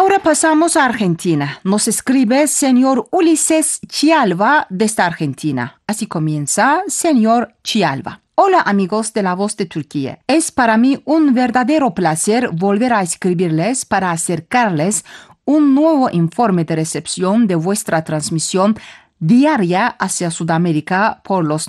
Ahora pasamos a Argentina. Nos escribe señor Ulises Chialva desde Argentina. Así comienza, señor Chialva. Hola amigos de La Voz de Turquía. Es para mí un verdadero placer volver a escribirles para acercarles un nuevo informe de recepción de vuestra transmisión diaria hacia Sudamérica por los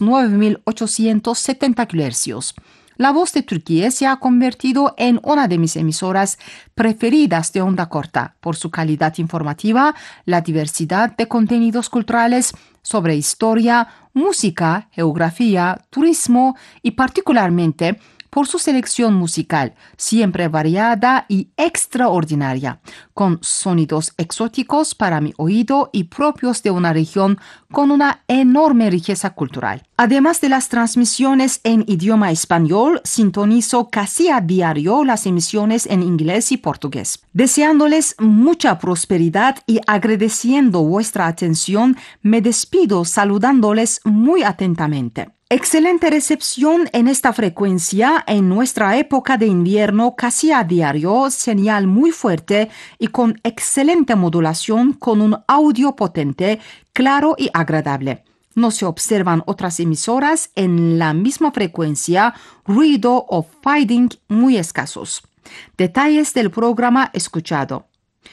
9.870 kHz. La Voz de Turquía se ha convertido en una de mis emisoras preferidas de onda corta por su calidad informativa, la diversidad de contenidos culturales sobre historia, música, geografía, turismo y particularmente por su selección musical, siempre variada y extraordinaria, con sonidos exóticos para mi oído y propios de una región con una enorme riqueza cultural. Además de las transmisiones en idioma español, sintonizo casi a diario las emisiones en inglés y portugués. Deseándoles mucha prosperidad y agradeciendo vuestra atención, me despido saludándoles muy atentamente. Excelente recepción en esta frecuencia en nuestra época de invierno casi a diario, señal muy fuerte y con excelente modulación con un audio potente, claro y agradable. No se observan otras emisoras en la misma frecuencia, ruido o fading muy escasos. Detalles del programa escuchado.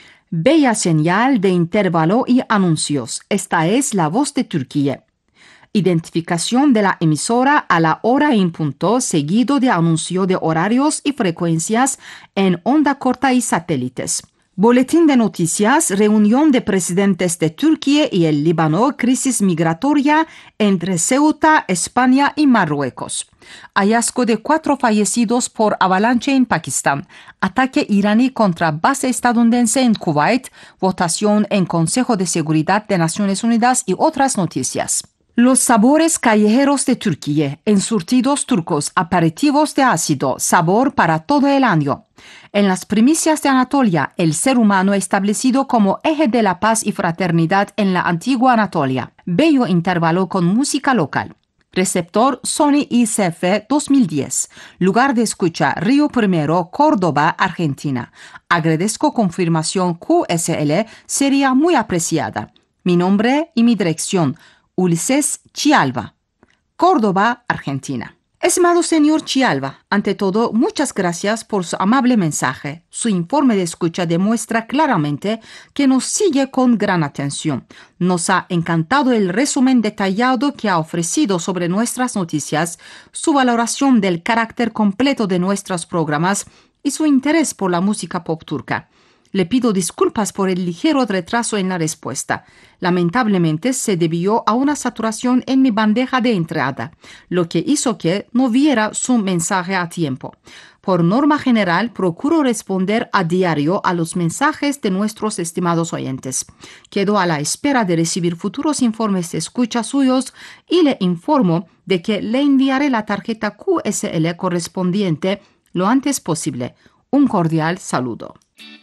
Bella señal de intervalo y anuncios. Esta es La Voz de Turquía. Identificación de la emisora a la hora en punto, seguido de anuncio de horarios y frecuencias en onda corta y satélites. Boletín de noticias, reunión de presidentes de Turquía y el Líbano, crisis migratoria entre Ceuta, España y Marruecos. Hallazgo de 4 fallecidos por avalancha en Pakistán. Ataque iraní contra base estadounidense en Kuwait. Votación en Consejo de Seguridad de Naciones Unidas y otras noticias. Los sabores callejeros de Turquía, encurtidos turcos, aperitivos de ácido, sabor para todo el año. En las primicias de Anatolia, el ser humano establecido como eje de la paz y fraternidad en la antigua Anatolia. Bello intervalo con música local. Receptor Sony ICF 2010. Lugar de escucha Río Primero, Córdoba, Argentina. Agradezco confirmación QSL, sería muy apreciada. Mi nombre y mi dirección. Ulises Chialva, Córdoba, Argentina. Estimado señor Chialva, ante todo, muchas gracias por su amable mensaje. Su informe de escucha demuestra claramente que nos sigue con gran atención. Nos ha encantado el resumen detallado que ha ofrecido sobre nuestras noticias, su valoración del carácter completo de nuestros programas y su interés por la música pop turca. Le pido disculpas por el ligero retraso en la respuesta. Lamentablemente se debió a una saturación en mi bandeja de entrada, lo que hizo que no viera su mensaje a tiempo. Por norma general, procuro responder a diario a los mensajes de nuestros estimados oyentes. Quedo a la espera de recibir futuros informes de escucha suyos y le informo de que le enviaré la tarjeta QSL correspondiente lo antes posible. Un cordial saludo.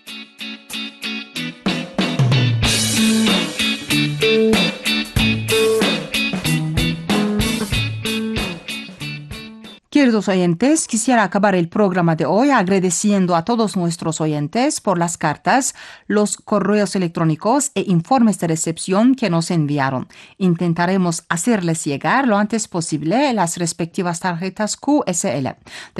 Queridos oyentes, quisiera acabar el programa de hoy agradeciendo a todos nuestros oyentes por las cartas, los correos electrónicos e informes de recepción que nos enviaron. Intentaremos hacerles llegar lo antes posible las respectivas tarjetas QSL.